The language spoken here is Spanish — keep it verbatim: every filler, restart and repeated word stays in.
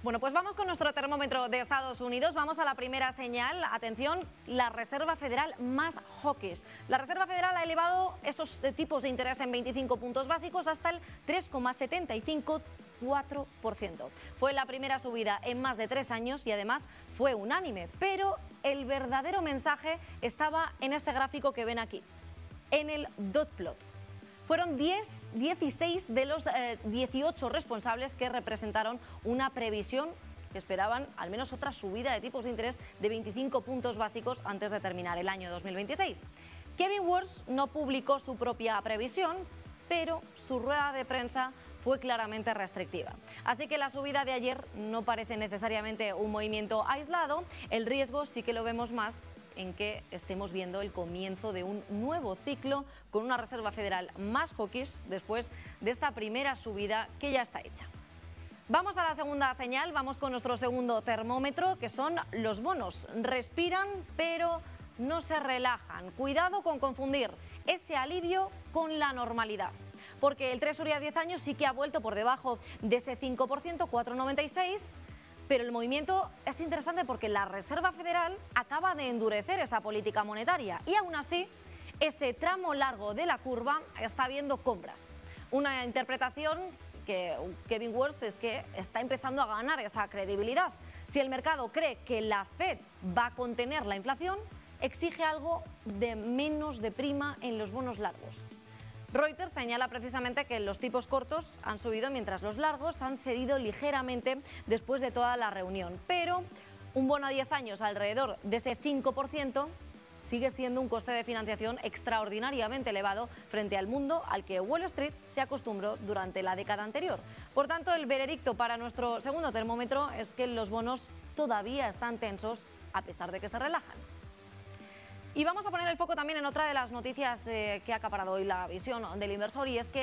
Bueno, pues vamos con nuestro termómetro de Estados Unidos. Vamos a la primera señal. Atención, la Reserva Federal más hawkish. La Reserva Federal ha elevado esos tipos de interés en veinticinco puntos básicos hasta el tres coma setenta y cinco cuatro por ciento. Fue la primera subida en más de tres años y además fue unánime. Pero el verdadero mensaje estaba en este gráfico que ven aquí, en el dot plot. Fueron diez, dieciséis de los eh, dieciocho responsables que representaron una previsión que esperaban al menos otra subida de tipos de interés de veinticinco puntos básicos antes de terminar el año dos mil veintiséis. Kevin Warsh no publicó su propia previsión, pero su rueda de prensa fue claramente restrictiva. Así que la subida de ayer no parece necesariamente un movimiento aislado. El riesgo sí que lo vemos más en que estemos viendo el comienzo de un nuevo ciclo con una Reserva Federal más hawkish después de esta primera subida que ya está hecha. Vamos a la segunda señal, vamos con nuestro segundo termómetro, que son los bonos. Respiran, pero no se relajan. Cuidado con confundir ese alivio con la normalidad, porque el Treasury a diez años sí que ha vuelto por debajo de ese cinco por ciento, cuatro coma noventa y seis. Pero el movimiento es interesante porque la Reserva Federal acaba de endurecer esa política monetaria y aún así ese tramo largo de la curva está viendo compras. Una interpretación que Kevin Warsh es que está empezando a ganar esa credibilidad. Si el mercado cree que la Fed va a contener la inflación, exige algo de menos de prima en los bonos largos. Reuters señala precisamente que los tipos cortos han subido mientras los largos han cedido ligeramente después de toda la reunión. Pero un bono a diez años alrededor de ese cinco por ciento sigue siendo un coste de financiación extraordinariamente elevado frente al mundo al que Wall Street se acostumbró durante la década anterior. Por tanto, el veredicto para nuestro segundo termómetro es que los bonos todavía están tensos a pesar de que se relajan. Y vamos a poner el foco también en otra de las noticias eh, que ha acaparado hoy la visión del inversor, y es que